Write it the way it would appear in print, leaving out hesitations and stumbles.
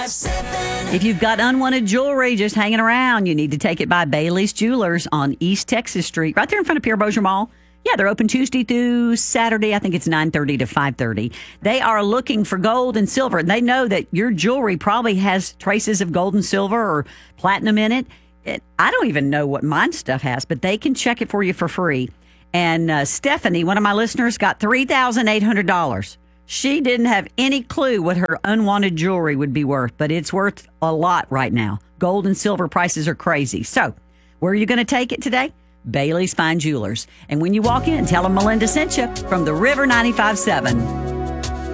If you've got unwanted jewelry just hanging around, you need to take it by Bailey's Jewelers on East Texas Street, right there in front of Pierre Bossier Mall. Yeah, they're open Tuesday through Saturday. I think it's 9:30 to 5:30. They are looking for gold and silver. And they know that your jewelry probably has traces of gold and silver or platinum in it. I don't even know what mine stuff has, but they can check it for you for free. And Stephanie, one of my listeners, got $3,800. She didn't have any clue what her unwanted jewelry would be worth, but it's worth a lot right now. Gold and silver prices are crazy. So, where are you going to take it today? Bailey's Fine Jewelers. And when you walk in, tell them Melinda sent you from the River 95.7.